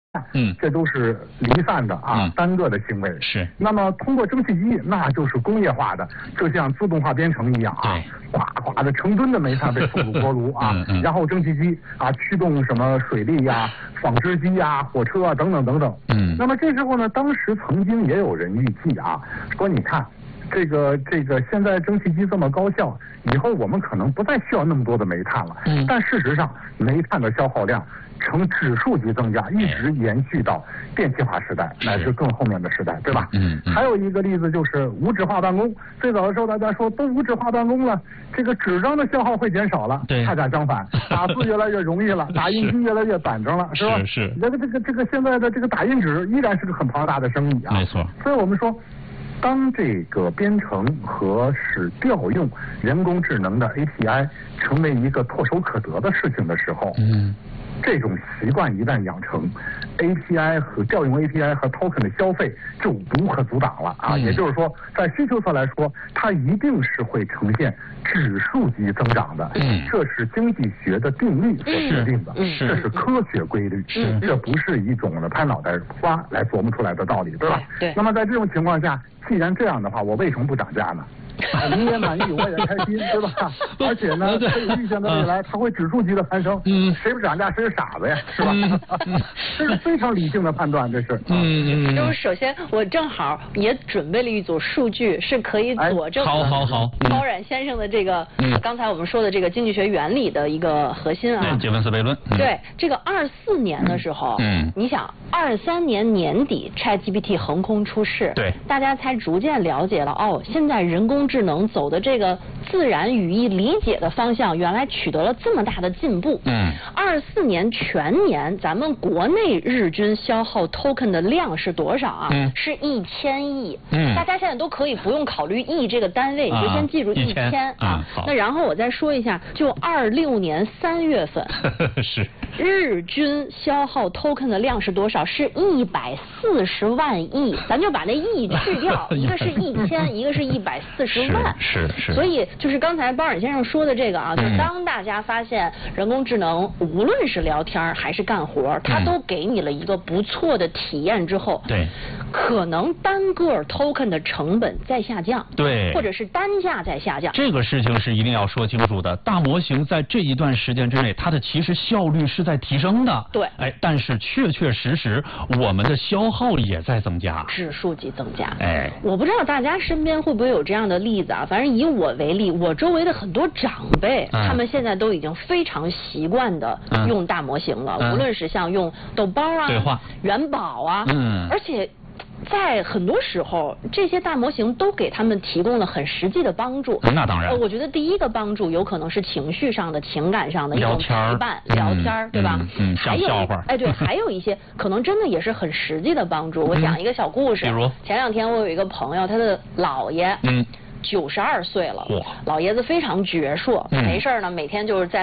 这都是离散的单个的行为。 是。 那么通过蒸汽机，那就是工业化的，就像自动化编程一样呱呱的成吨的煤炭被送入锅炉然后蒸汽机驱动什么水利纺织机火车等等等等。那么这时候呢，当时曾经也有人预计说你看。这个现在蒸汽机这么高效，以后我们可能不再需要那么多的煤炭了。但事实上，煤炭的消耗量呈指数级增加，一直延续到电气化时代乃至更后面的时代，对吧？还有一个例子就是无纸化办公。最早的时候大家说都无纸化办公了，这个纸张的消耗会减少了，恰恰相反，打字越来越容易了，打印机越来越板正了，是吧？ 是。 这个现在的这个打印纸依然是个很庞大的生意没错。 所以我们说。当这个编程和调用人工智能的 API 成为一个唾手可得的事情的时候，这种习惯一旦养成 ，API 和调用 API 和 token 的消费就无可阻挡了也就是说，在需求侧来说，它一定是会呈现指数级增长的。这是经济学的定律所制定的，这是科学规律，这不是一种拍脑袋瓜来琢磨出来的道理，对吧？ 对。 那么在这种情况下，既然这样的话，我为什么不涨价呢？你也满意，我也开心，对吧？而且呢，可以预见的未来，它会指数级的攀升。谁不涨价谁是傻子呀，是吧？这是非常理性的判断，这是。 就是首先，我正好也准备了一组数据，是可以佐证好高冉先生的这个刚才我们说的这个经济学原理的一个核心杰文斯悖论。 对，这个24年的时候，你想23年年底 ChatGPT 横空出世， 对， 大家才逐渐了解了现在人工智能走的这个自然语义理解的方向，原来取得了这么大的进步。24年全年咱们国内日均消耗 token 的量是多少是1000亿。大家现在都可以不用考虑亿这个单位，你就先记住1000那然后我再说一下，就26年3月份是日均消耗 token 的量是多少？是140万亿。咱就把那亿去掉，一个是1000，一个是140万。 是。 所以就是刚才包冉先生说的这个就当大家发现人工智能无论是聊天还是干活，它都给你了一个不错的体验之后， 对， 可能单个 token 的成本在下降， 对， 或者是单价在下降。 这个事情是一定要说清楚的。大模型在这一段时间之内，它的其实效率是在提升的。 对， 但是确实我们的消耗也在增加， 指数级增加。 我不知道大家身边会不会有这样的例子反正以我为例，我周围的很多长辈，他们现在都已经非常习惯的用大模型了，无论是像用豆包对话、 元宝而且在很多时候，这些大模型都给他们提供了很实际的帮助。 那当然， 我觉得第一个帮助有可能是情绪上的、情感上的一种陪伴、聊天，对吧？还有笑话， 对，还有一些可能真的也是很实际的帮助。我讲一个小故事， 比如前两天我有一个朋友，他的姥爷92岁了，老爷子非常矍铄，没事呢，每天就是在